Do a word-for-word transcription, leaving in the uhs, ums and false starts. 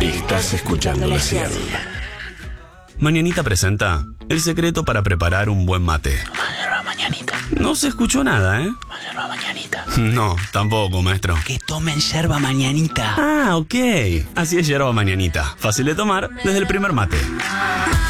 Estás escuchando la cien. Mañanita presenta el secreto para preparar un buen mate. Yerba mañanita. No se escuchó nada, ¿eh? Yerba mañanita. No, tampoco, maestro. Que tomen yerba mañanita. Ah, ok. Así es yerba mañanita. Fácil de tomar desde el primer mate.